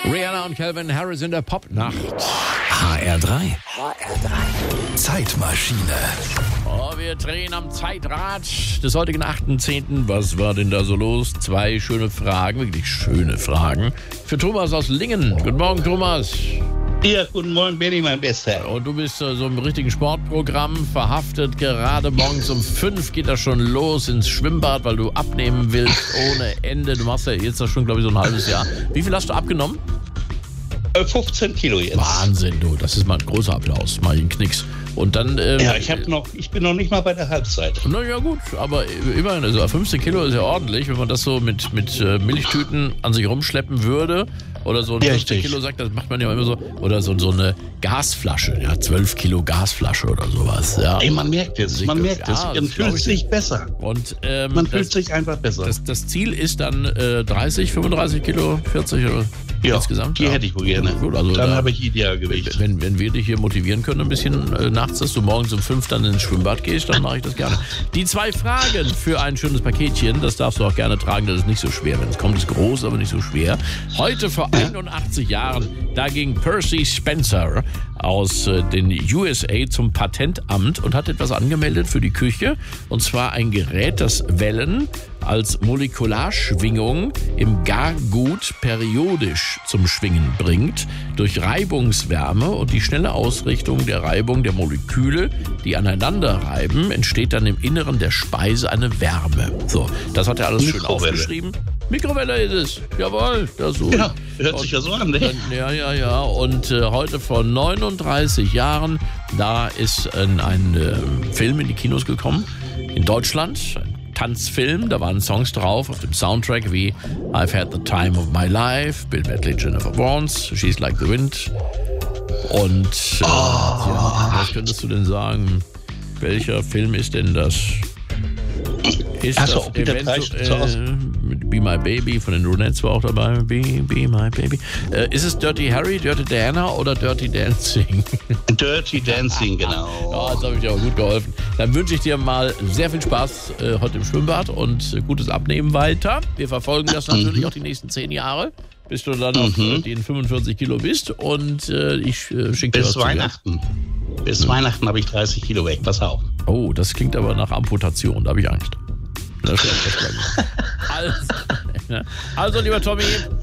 Rihanna und Calvin Harris in der Popnacht. HR3 Zeitmaschine. Oh, wir drehen am Zeitrad des heutigen 8.10. Was war denn da so los? 2 schöne Fragen, wirklich schöne Fragen. Für Thomas aus Lingen. Guten Morgen, Thomas. Ja, guten Morgen, Benny, mein Bester. Und du bist so im richtigen Sportprogramm verhaftet. Gerade morgens um 5 geht das schon los ins Schwimmbad, weil du abnehmen willst ohne Ende. Du machst ja jetzt das schon, glaube ich, so ein halbes Jahr. Wie viel hast du abgenommen? 15 Kilo jetzt. Wahnsinn, du. Das ist mal ein großer Applaus. Mal einen Knicks. Und dann... Ja, ich bin noch nicht mal bei der Halbzeit. Na ja gut, aber immerhin, also 15 Kilo ist ja ordentlich, wenn man das so mit Milchtüten an sich rumschleppen würde. Oder so ein 15 Kilo Sack, das macht man ja immer so. Oder so eine Gasflasche, ja, 12 Kilo Gasflasche oder sowas. Ja. Ey, man merkt es, man fühlt sich besser. Und, man fühlt sich einfach besser. Das Ziel ist dann 30, 35 Kilo, 40 oder insgesamt? Die hätte ich wohl gerne. Gut, also dann habe ich Idealgewicht. Wenn wir dich hier motivieren können, ein bisschen nachts, dass du morgens um 5 dann ins Schwimmbad gehst, dann mache ich das gerne. Die 2 Fragen für ein schönes Paketchen, das darfst du auch gerne tragen, das ist nicht so schwer. Wenn es kommt, ist groß, aber nicht so schwer. Heute vor 81 Jahren, da ging Percy Spencer aus den USA zum Patentamt und hat etwas angemeldet für die Küche. Und zwar ein Gerät, das Wellen als Molekularschwingung im Gargut periodisch zum Schwingen bringt. Durch Reibungswärme und die schnelle Ausrichtung der Reibung der Moleküle, die aneinander reiben, entsteht dann im Inneren der Speise eine Wärme. So, das hat er alles schön aufgeschrieben. Mikrowelle ist es. Jawohl. Das so. Ja, hört sich ja so an, ne? Ja. Und heute vor 39 Jahren, da ist ein Film in die Kinos gekommen. In Deutschland. Ein Tanzfilm. Da waren Songs drauf auf dem Soundtrack wie I've Had the Time of My Life, Bill Medley, Jennifer Warnes, She's Like the Wind. Und was könntest du denn sagen? Welcher Film ist denn das? Ist Hast das du auch wieder Be My Baby von den Ronettes war auch dabei. Be My Baby. Ist es Dirty Harry, Dirty Diana oder Dirty Dancing? Dirty Dancing, genau. Ja, das habe ich dir auch gut geholfen. Dann wünsche ich dir mal sehr viel Spaß heute im Schwimmbad und gutes Abnehmen weiter. Wir verfolgen das natürlich auch die nächsten 10 Jahre, bis du dann auf den 45 Kilo bist. Und ich schicke dir was zu. Bis Weihnachten habe ich 30 Kilo weg. Pass auf. Oh, das klingt aber nach Amputation. Da habe ich Angst. Das also, lieber Tommy,